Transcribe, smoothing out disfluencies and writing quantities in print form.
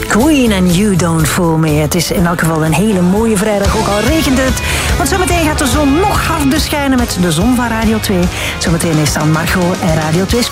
Queen and You Don't Fool Me. Het is in elk geval een hele mooie vrijdag, ook al regent het. Want zometeen gaat de zon nog harder schijnen met de zon van Radio 2. Zometeen is dan Margot en Radio 2